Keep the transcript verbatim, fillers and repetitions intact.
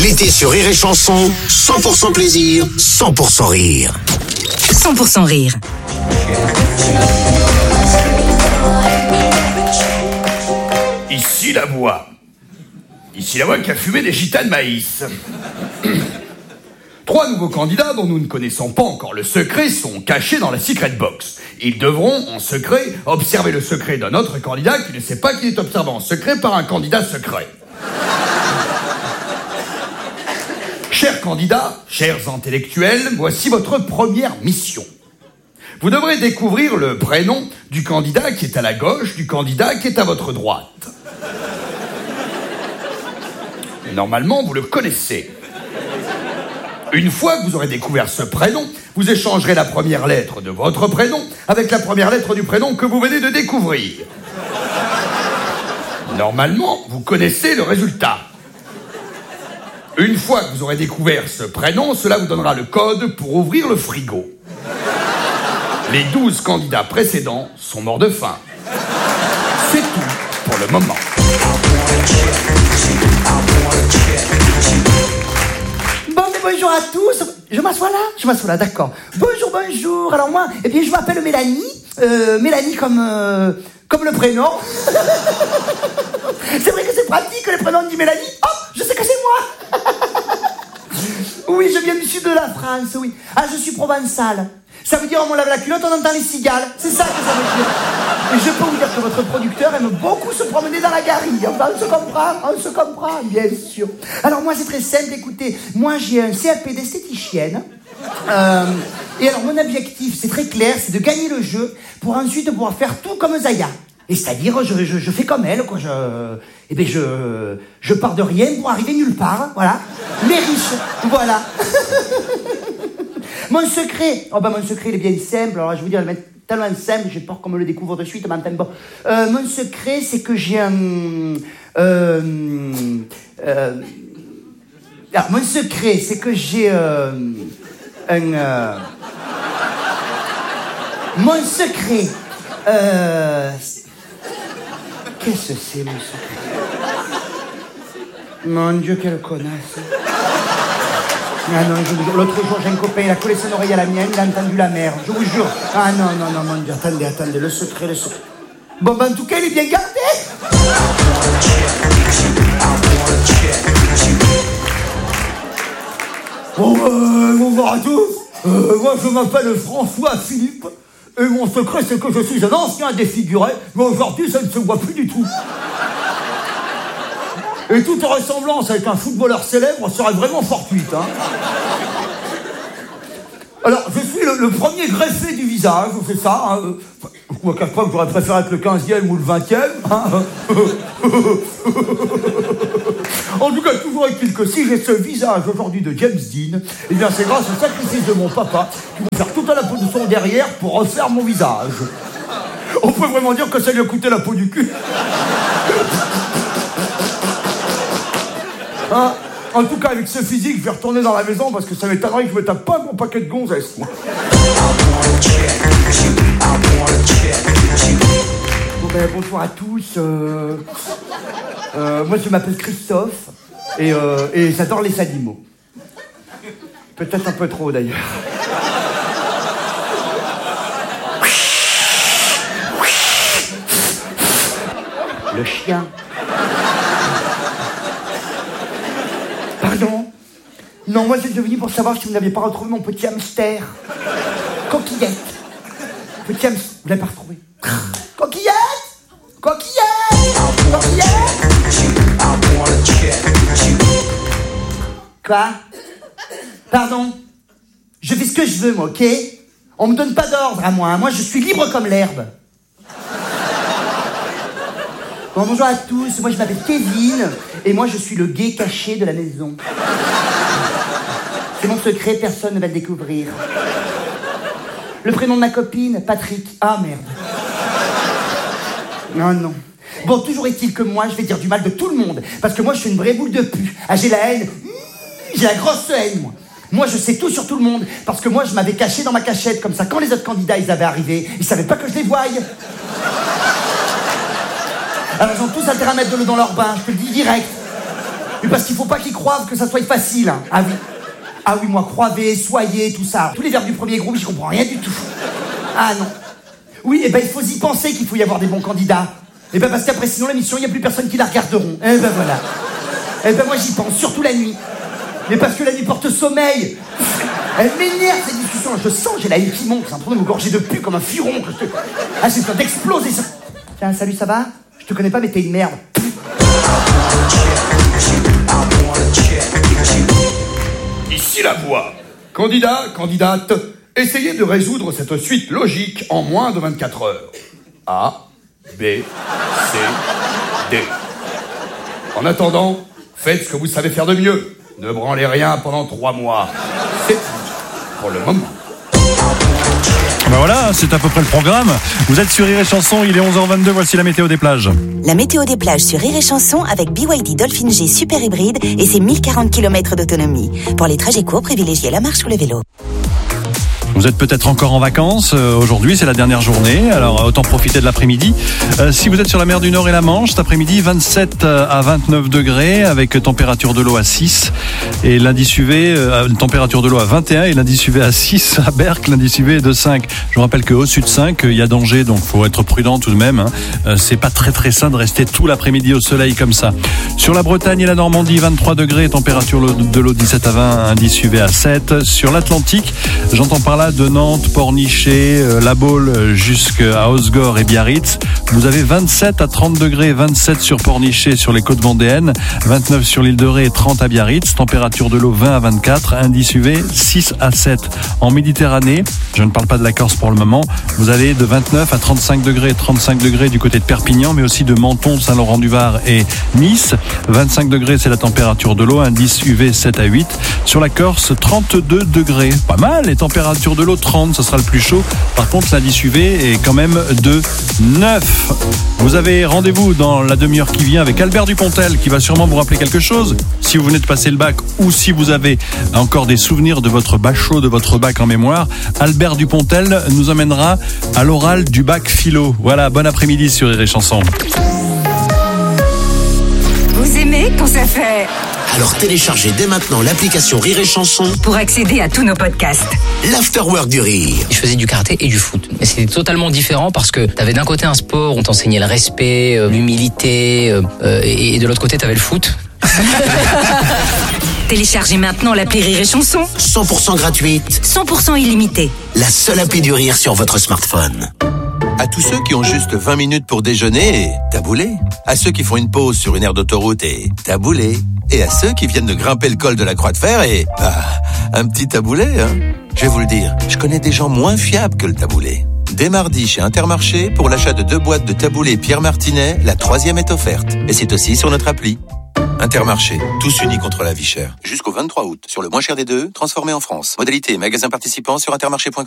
L'été sur Rire et Chanson, cent pour cent plaisir, cent pour cent rire. cent pour cent rire. Ici la voix. Ici la voix qui a fumé des gitanes maïs. Trois nouveaux candidats dont nous ne connaissons pas encore le secret sont cachés dans la secret box. Ils devront, en secret, observer le secret d'un autre candidat qui ne sait pas qu'il est observé en secret par un candidat secret. Chers candidats, chers intellectuels, voici votre première mission. Vous devrez découvrir le prénom du candidat qui est à la gauche, du candidat qui est à votre droite. Normalement, vous le connaissez. Une fois que vous aurez découvert ce prénom, vous échangerez la première lettre de votre prénom avec la première lettre du prénom que vous venez de découvrir. Normalement, vous connaissez le résultat. Une fois que vous aurez découvert ce prénom, cela vous donnera le code pour ouvrir le frigo. Les douze candidats précédents sont morts de faim. C'est tout pour le moment. Bon, mais bonjour à tous. Je m'assois là Je m'assois là, d'accord. Bonjour, bonjour. Alors moi, eh bien, je m'appelle Mélanie. Euh, Mélanie comme, euh, comme le prénom. C'est vrai que c'est pratique, le prénom dit Mélanie. Oh, je sais que c'est moi. Oui, je viens du sud de la France, oui. Ah, je suis provençale. Ça veut dire on me lave la culotte, on entend les cigales. C'est ça que ça veut dire. Et je peux vous dire que votre producteur aime beaucoup se promener dans la garrigue. Enfin, on se comprend, on se comprend, bien sûr. Alors moi, c'est très simple, écoutez. Moi, j'ai un C A P d'esthéticienne. Euh, et alors, mon objectif, c'est très clair, c'est de gagner le jeu pour ensuite pouvoir faire tout comme Zaya. Et c'est-à-dire, je, je, je fais comme elle, quoi. Je, eh bien, je, je pars de rien pour arriver nulle part, voilà. Mais riche, voilà. Mon secret, oh ben mon secret, il est bien simple. Alors, je vais vous dire, il est tellement simple, j'ai peur qu'on me le découvre de suite, mais enfin, bon. Euh, mon secret, c'est que j'ai un... Euh, euh, alors, mon secret, c'est que j'ai euh, un... Euh, mon secret... Euh, Qu'est-ce que c'est, mon secret? Mon Dieu, quelle connasse. Ah non, je vous jure, l'autre jour, j'ai un copain, il a collé son oreille à la mienne, il a entendu la mer, je vous jure. Ah non, non, non, mon Dieu, attendez, attendez, le secret, le secret. Bon, ben, en tout cas, il est bien gardé. Bon, euh, bonjour à tous. Euh, moi, je m'appelle François Philippe. Et mon secret, c'est que je suis un ancien défiguré, mais aujourd'hui, ça ne se voit plus du tout. Et toute ressemblance avec un footballeur célèbre serait vraiment fortuite, hein. Alors, je suis le, le premier greffé du visage, c'est ça, hein. Je ne cache pas que j'aurais préféré être le quinzième ou le vingtième, hein. En tout cas, toujours est-il que si j'ai ce visage aujourd'hui de James Dean, eh bien c'est grâce au sacrifice de mon papa qui va faire toute la peau de son derrière pour refaire mon visage. On peut vraiment dire que ça lui a coûté la peau du cul. Hein, en tout cas, avec ce physique, je vais retourner dans la maison parce que ça m'étonnerait que je me tape pas mon paquet de gonzesses, moi. Bon ben, bonsoir à tous. Euh, euh, moi, je m'appelle Christophe et, euh, et j'adore les animaux. Peut-être un peu trop, d'ailleurs. Le chien. Pardon? Non, moi, j'étais venu pour savoir si vous n'aviez pas retrouvé mon petit hamster. Coquillette. Petit hamster. Vous l'avez pas retrouvé? Coquillette! Coquillette! Coquillette! Quoi? Pardon? Je fais ce que je veux, moi, ok? On me donne pas d'ordre à moi, hein. Moi, je suis libre comme l'herbe. Bon, bonjour à tous, moi je m'appelle Kevin, et moi je suis le gay caché de la maison. C'est mon secret, personne ne va le découvrir. Le prénom de ma copine, Patrick. Ah merde. Non, non. Bon, toujours est-il que moi, je vais dire du mal de tout le monde, parce que moi je suis une vraie boule de pu. Ah, j'ai la haine, j'ai la grosse haine, moi. Moi, je sais tout sur tout le monde, parce que moi, je m'avais caché dans ma cachette, comme ça, quand les autres candidats, ils avaient arrivé, ils savaient pas que je les voyais. Alors, ils ont tous intérêt à mettre de l'eau dans leur bain, je te le dis direct. Mais parce qu'il faut pas qu'ils croient que ça soit facile. Hein. Ah oui. Ah oui, moi, croivez, soyez, tout ça. Tous les verbes du premier groupe, j'y comprends rien du tout. Ah non. Oui, et ben il faut y penser qu'il faut y avoir des bons candidats. Et ben parce qu'après, sinon, l'émission, il n'y a plus personne qui la regarderont. Et ben voilà. Et ben moi, j'y pense, surtout la nuit. Mais parce que la nuit porte sommeil. Elle m'énerve, cette discussion. Je sens, j'ai la haine qui monte. C'est en train de me gorger de pu comme un furon. Que je te... Ah, j'ai besoin d'exploser ça. Tiens, salut, ça va? Je te connais pas, mais t'es une merde. Ici la voix. Candidat, candidate, essayez de résoudre cette suite logique en moins de vingt-quatre heures. A, B, C, D. En attendant, faites ce que vous savez faire de mieux. Ne branlez rien pendant trois mois. C'est tout pour le moment. Ben voilà, c'est à peu près le programme. Vous êtes sur Rire et Chanson, il est onze heures vingt-deux, voici la météo des plages. La météo des plages sur Rire et Chanson avec B Y D Dolphin G Super Hybride et ses mille quarante kilomètres d'autonomie. Pour les trajets courts, privilégiez la marche ou le vélo. Vous êtes peut-être encore en vacances. Euh, aujourd'hui, c'est la dernière journée. Alors, autant profiter de l'après-midi. Euh, si vous êtes sur la mer du Nord et la Manche, cet après-midi, vingt-sept à vingt-neuf degrés avec température de l'eau à six. Et l'indice U V, euh, température de l'eau à vingt et un et l'indice U V à six à Berck. L'indice U V est de cinq. Je vous rappelle qu'au-dessus de cinq, il y a danger, donc faut être prudent tout de même. Hein. Euh, c'est pas très très sain de rester tout l'après-midi au soleil comme ça. Sur la Bretagne et la Normandie, vingt-trois degrés, température de l'eau dix-sept à vingt, indice U V à sept. Sur l'Atlantique, j'entends par là de Nantes, Pornichet, euh, La Baule jusqu'à Osgore et Biarritz. Vous avez vingt-sept à trente degrés, vingt-sept sur Pornichet sur les côtes vendéennes, vingt-neuf sur l'île de Ré et trente à Biarritz. Température de l'eau vingt à vingt-quatre, indice U V six à sept. En Méditerranée, je ne parle pas de la Corse pour le moment, vous avez de vingt-neuf à trente-cinq degrés, trente-cinq degrés du côté de Perpignan, mais aussi de Menton, Saint-Laurent-du-Var et Nice. vingt-cinq degrés, c'est la température de l'eau, indice U V sept à huit. Sur la Corse, trente-deux degrés. Pas mal, les températures de l'eau trente, ce sera le plus chaud. Par contre, l'indice U V est quand même de neuf. Vous avez rendez-vous dans la demi-heure qui vient avec Albert Dupontel qui va sûrement vous rappeler quelque chose. Si vous venez de passer le bac ou si vous avez encore des souvenirs de votre bachot, de votre bac en mémoire, Albert Dupontel nous emmènera à l'oral du bac philo. Voilà, bon après-midi sur Rire et Chanson. Vous aimez quand ça fait... Alors téléchargez dès maintenant l'application Rire et Chanson Pour accéder à tous nos podcasts. l'Afterwork du Rire. Je faisais du karaté et du foot. Mais c'était totalement différent parce que t'avais d'un côté un sport où on t'enseignait le respect, euh, l'humilité, euh, euh, et de l'autre côté t'avais le foot. Téléchargez maintenant l'appli Rire et Chanson. cent pour cent gratuite, cent pour cent illimité. la seule appli du rire sur votre smartphone. À tous ceux qui ont juste vingt minutes pour déjeuner, et taboulé. À ceux qui font une pause sur une aire d'autoroute et taboulé. Et à ceux qui viennent de grimper le col de la Croix de Fer et, bah, un petit taboulé, hein. Je vais vous le dire, je connais des gens moins fiables que le taboulé. Dès mardi chez Intermarché, pour l'achat de deux boîtes de taboulé Pierre Martinet, la troisième est offerte. Et c'est aussi sur notre appli. Intermarché, tous unis contre la vie chère. Jusqu'au vingt-trois août, sur le moins cher des deux, transformé en France. Modalité magasin participant sur intermarché point com.